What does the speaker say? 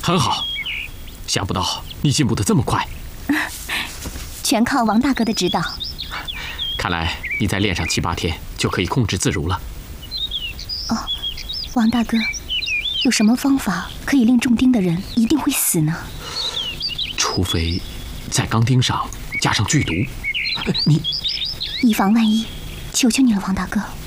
很好，想不到你进步得这么快。 全靠王大哥的指导。 看来你再练上7、8天就可以控制自如了。 哦，王大哥，有什么方法可以令中钉的人一定会死呢？ 除非在钢钉上加上剧毒。你以防万一，求求你了，王大哥。